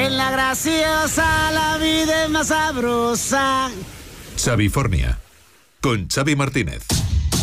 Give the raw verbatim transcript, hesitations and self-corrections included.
en la graciosa la vida es más sabrosa. Xavifornia, con Xavi Martínez.